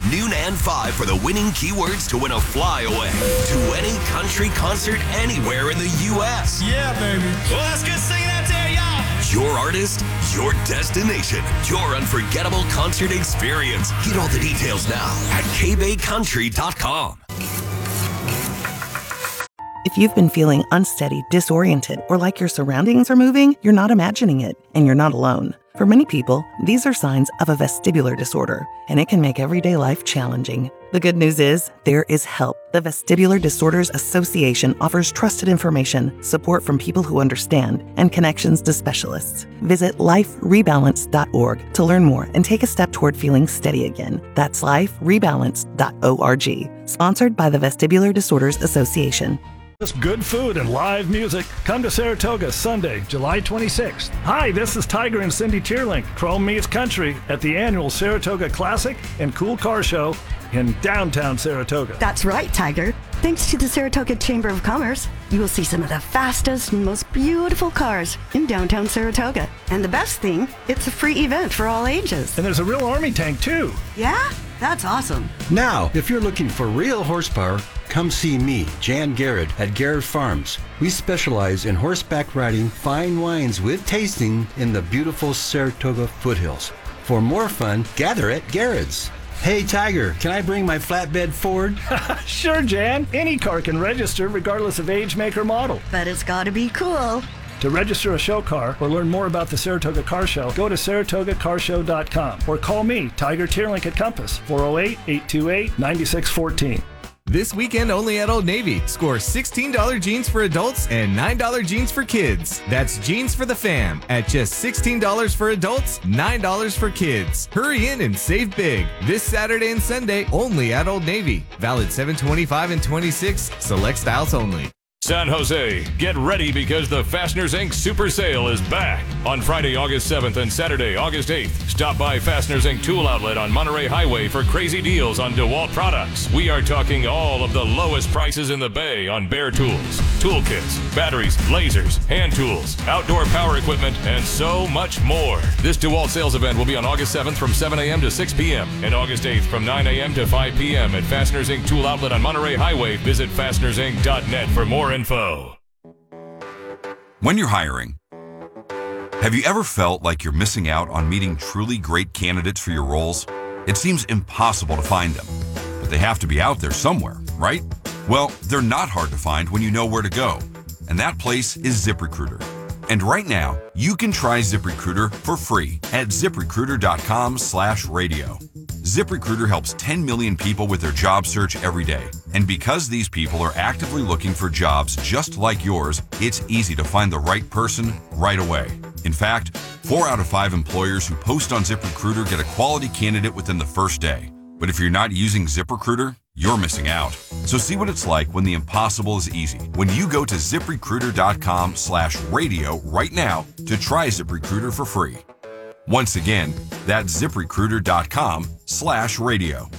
noon and 5 for the winning keywords to win a flyaway to any country concert anywhere in the U.S. Yeah, baby. Well, let's get singing out there, y'all. Your artist, your destination, your unforgettable concert experience. Get all the details now at kbaycountry.com. If you've been feeling unsteady, disoriented, or like your surroundings are moving, you're not imagining it, and you're not alone. For many people, these are signs of a vestibular disorder, and it can make everyday life challenging. The good news is, there is help. The Vestibular Disorders Association offers trusted information, support from people who understand, and connections to specialists. Visit liferebalance.org to learn more and take a step toward feeling steady again. That's liferebalance.org. Sponsored by the Vestibular Disorders Association. Just good food and live music. Come to Saratoga Sunday, July 26th. Hi, this is Tiger and Cindy Tierlink, Chrome Meets Country, at the annual Saratoga Classic and Cool Car Show in downtown Saratoga. That's right, Tiger. Thanks to the Saratoga Chamber of Commerce, you will see some of the fastest and most beautiful cars in downtown Saratoga. And the best thing, it's a free event for all ages. And there's a real army tank, too. Yeah? That's awesome. Now, if you're looking for real horsepower, come see me, Jan Garrett, at Garrett Farms. We specialize in horseback riding, fine wines with tasting in the beautiful Saratoga foothills. For more fun, gather at Garrett's. Hey, Tiger, can I bring my flatbed Ford? Sure, Jan. Any car can register regardless of age, make, or model. But it's gotta be cool. To register a show car or learn more about the Saratoga Car Show, go to saratogacarshow.com or call me, Tiger Tierlink at Compass, 408-828-9614. This weekend only at Old Navy. Score $16 jeans for adults and $9 jeans for kids. That's jeans for the fam at just $16 for adults, $9 for kids. Hurry in and save big. This Saturday and Sunday only at Old Navy. Valid 7/25 and 26. Select styles only. San Jose, get ready because the Fasteners Inc. Super Sale is back. On Friday, August 7th and Saturday, August 8th, stop by Fasteners Inc. Tool Outlet on Monterey Highway for crazy deals on DeWalt products. We are talking all of the lowest prices in the Bay on bare tools, tool kits, batteries, lasers, hand tools, outdoor power equipment, and so much more. This DeWalt sales event will be on August 7th from 7 a.m. to 6 p.m. and August 8th from 9 a.m. to 5 p.m. at Fasteners Inc. Tool Outlet on Monterey Highway. Visit fastenersinc.net for more info. When you're hiring, have you ever felt like you're missing out on meeting truly great candidates for your roles? It seems impossible to find them, but they have to be out there somewhere, right? Well, they're not hard to find when you know where to go, and that place is ZipRecruiter. And right now, you can try ZipRecruiter for free at ZipRecruiter.com/radio. ZipRecruiter helps 10 million people with their job search every day. And because these people are actively looking for jobs just like yours, it's easy to find the right person right away. In fact, 4 out of 5 employers who post on ZipRecruiter get a quality candidate within the first day. But if you're not using ZipRecruiter, you're missing out. So see what it's like when the impossible is easy. When you go to ZipRecruiter.com/radio right now to try ZipRecruiter for free. Once again, that's ZipRecruiter.com/radio.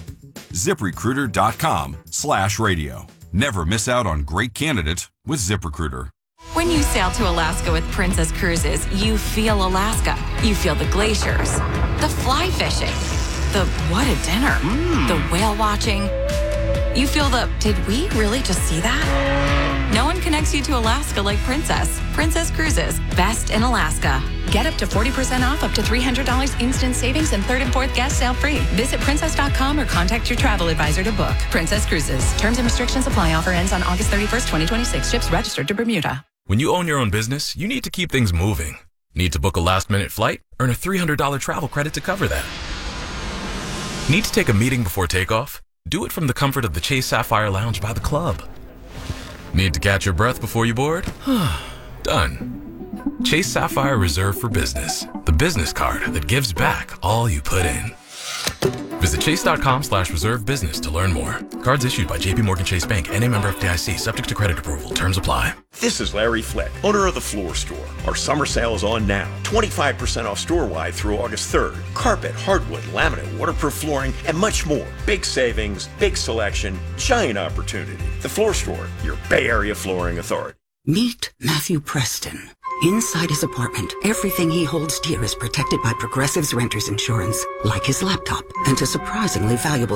ZipRecruiter.com/radio. Never miss out on great candidates with ZipRecruiter. When you sail to Alaska with Princess Cruises, you feel Alaska. You feel the glaciers, the fly fishing, the what a dinner, the whale watching. You feel the, did we really just see that? No one connects you to Alaska like Princess. Princess Cruises, best in Alaska. Get up to 40% off, up to $300 instant savings, and third and fourth gas sale free. Visit princess.com or contact your travel advisor to book. Princess Cruises. Terms and restrictions apply. Offer ends on August 31st, 2026. Ships registered to Bermuda. When you own your own business, you need to keep things moving. Need to book a last-minute flight? Earn a $300 travel credit to cover that. Need to take a meeting before takeoff? Do it from the comfort of the Chase Sapphire Lounge by the club. Need to catch your breath before you board? Done. Chase Sapphire Reserve for Business, the business card that gives back all you put in. Visit chase.com/reserve business to learn more. Cards issued by JP Morgan Chase Bank, N.A. member FDIC, subject to credit approval. Terms apply. This is Larry Flick, owner of The Floor Store. Our summer sale is on now. 25% off store-wide through August 3rd. Carpet, hardwood, laminate, waterproof flooring, and much more. Big savings, big selection, giant opportunity. The Floor Store, your Bay Area flooring authority. Meet Matthew Preston. Inside his apartment, everything he holds dear is protected by Progressive's renter's insurance, like his laptop and a surprisingly valuable